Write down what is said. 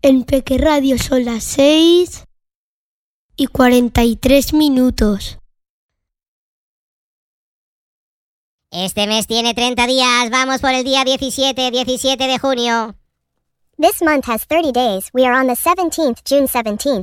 En Peque Radio son las 6:43. Este mes tiene 30 días. Vamos por el día 17 de junio. This month has 30 days. We are on the 17th, June 17th.